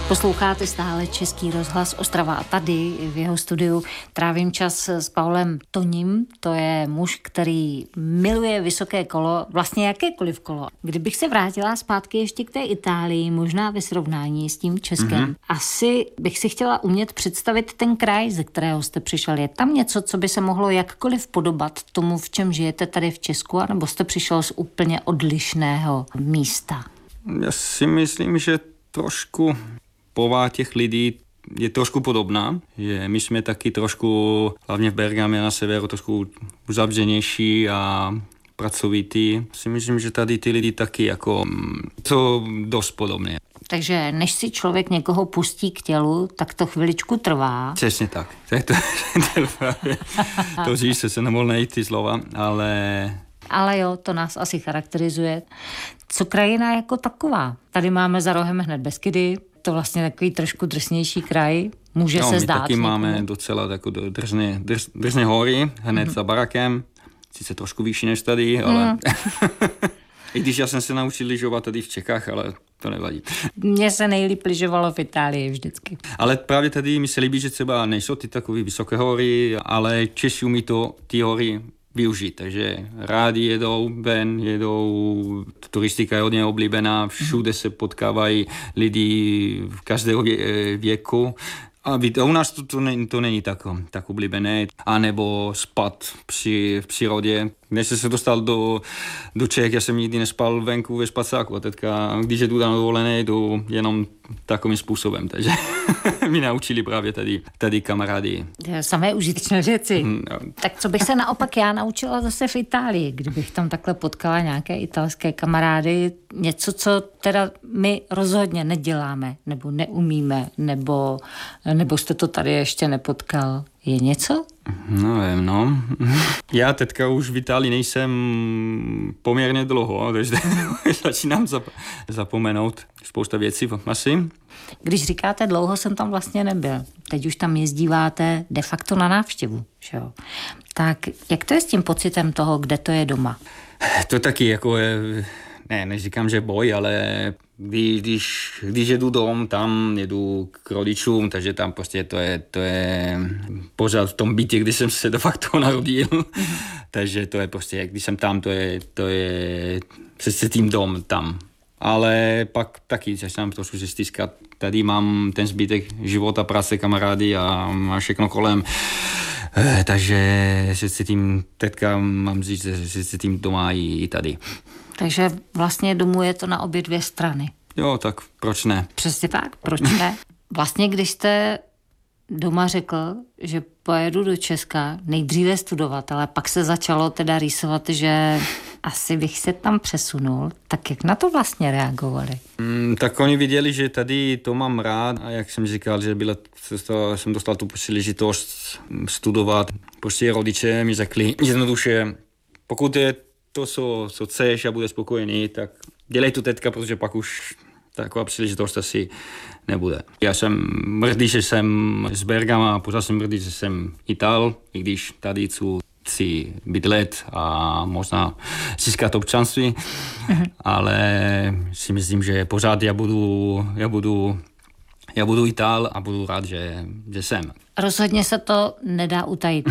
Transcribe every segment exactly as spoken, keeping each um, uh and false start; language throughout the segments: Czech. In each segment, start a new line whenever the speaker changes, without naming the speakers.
Posloucháte stále Český rozhlas Ostrava a tady v jeho studiu trávím čas s Paulem Toním. To je muž, který miluje vysoké kolo, vlastně jakékoliv kolo. Kdybych se vrátila zpátky ještě k té Itálii, možná ve srovnání s tím Českem, mm-hmm. asi bych si chtěla umět představit ten kraj, ze kterého jste přišel. Je tam něco, co by se mohlo jakkoliv podobat tomu, v čem žijete tady v Česku, anebo jste přišel z úplně odlišného místa?
Já si myslím, že trošku povaha těch lidí je trošku podobná. Že my jsme taky trošku, hlavně v Bergamě na severu, trošku uzavřenější a pracovitý. Si myslím, že tady ty lidi taky jako to dost podobné.
Takže než si člověk někoho pustí k tělu, tak to chviličku trvá.
Přesně tak. To, to, to říct se se nemohl najít ty slova, ale...
Ale jo, to nás asi charakterizuje. Co krajina jako taková? Tady máme za rohem hned Beskydy, to vlastně takový trošku drsnější kraj, může
no,
se
my
zdát.
taky někomu. Máme docela jako drsné, drs, drsné hory, hned mm-hmm. za barakem, sice trošku vyšší než tady, ale... Mm. I když já jsem se naučil lyžovat tady v Čechách, ale to nevadí.
Mně se nejlíp lyžovalo v Itálii vždycky.
Ale právě tady mi se líbí, že třeba nejsou ty takové vysoké hory, ale Češi umí to, ty hory využít, takže rádi jedou ven, jedou, turistika je hodně oblíbená, všude se potkávají lidi v každého věku. A víte, u nás to, to, není, to není tak, tak oblíbené. A nebo spát při, v přírodě. Než jsem se dostal do, do Čech, já jsem nikdy nespal venku ve spacáku. A teďka, když jdu na dovolené, jdu jenom takovým způsobem. Takže mi naučili právě tady, tady kamarádi.
Samé užitečné věci.
Mm, no.
Tak co bych se naopak já naučila zase v Itálii, kdybych tam takhle potkala nějaké italské kamarády, něco, co teda my rozhodně neděláme, nebo neumíme, nebo, nebo jste to tady ještě nepotkal. Je něco?
No nevím, no. Já teďka už v Itálii nejsem poměrně dlouho, takže začínám zap- zapomenout spousta věcí asi.
Když říkáte dlouho, jsem tam vlastně nebyl. Teď už tam jezdíváte de facto na návštěvu, že jo? Tak jak to je s tím pocitem toho, kde to je doma?
To taky jako je... Ne, neříkám, že boj, ale když, když, když jedu dom, tam jedu k rodičům, takže tam prostě to je, to je pořád v tom bytě, když jsem se de facto narodil. Mm-hmm. Takže to je prostě, když jsem tam, to je, to je přece tím dom tam. Ale pak taky začínám trošku se stýskat. Tady mám ten zbytek života, práce, kamarády a všechno kolem. Takže se cítím, teďka mám říct, že se cítím doma i tady.
Takže vlastně domů je to na obě dvě strany.
Jo, tak proč ne?
Přesně tak, proč ne? Vlastně, když jste doma řekl, že pojedu do Česka nejdříve studovat, ale pak se začalo teda rýsovat, že asi bych se tam přesunul, tak jak na to vlastně reagovali?
Mm, tak oni viděli, že tady to mám rád a jak jsem říkal, že byla, jsem dostal tu příležitost studovat. Prostě rodiče mi řekli jednoduše, pokud je to, co, co chceš a bude spokojený, tak dělej to teďka, protože pak už taková příležitost asi nebude. Já jsem hrdý, že jsem z Bergama, pořád jsem hrdý, že jsem Ital, i když tady chci bydlet a možná získat občanství, mm-hmm. ale si myslím, že pořád já budu, já budu, já budu Ital a budu rád, že, že jsem.
Rozhodně se to nedá utajit.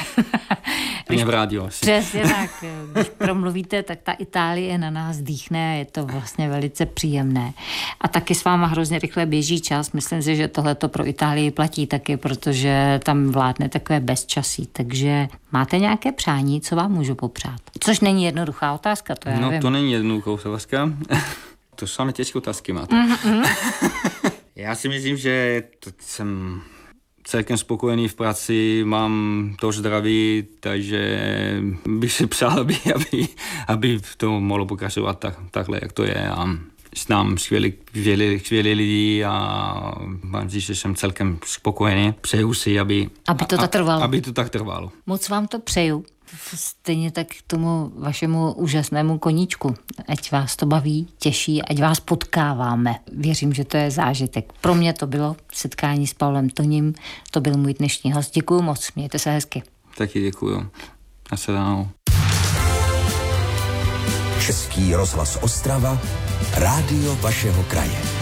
Mě v rádiu.
Přesně tak. Když promluvíte, tak ta Itálie na nás dýchne, je to vlastně velice příjemné. A taky s váma hrozně rychle běží čas. Myslím si, že tohle to pro Itálii platí taky, protože tam vládne takové bezčasí. Takže máte nějaké přání, co vám můžu popřát? Což není jednoduchá otázka, to já
No
vím.
to není jednoduchá otázka. To samé těžké otázky máte. Mm-hmm. Já si myslím, že to jsem... celkem spokojený v práci, mám to zdraví, takže bych si přál, aby, aby, aby to mohlo pokračovat tak, takhle, jak to je. A znám skvělí, skvělí, skvělí lidi a mám říct, že jsem celkem spokojený. Přeju si, aby,
aby to tak trvalo.
Aby to tak trvalo.
Moc vám to přeju. Stejně tak k tomu vašemu úžasnému koníčku. Ať vás to baví, těší, ať vás potkáváme. Věřím, že to je zážitek. Pro mě to bylo setkání s Paulem Toním. To byl můj dnešní host. Děkuju moc, mějte se hezky.
Taky děkuju. Nashledanou.
Český rozhlas Ostrava, rádio vašeho kraje.